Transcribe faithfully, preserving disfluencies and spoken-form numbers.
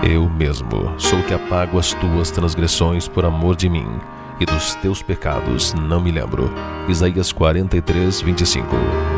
Eu mesmo sou o que apago as tuas transgressões por amor de mim, e dos teus pecados não me lembro. Isaías quarenta e três, vinte e cinco.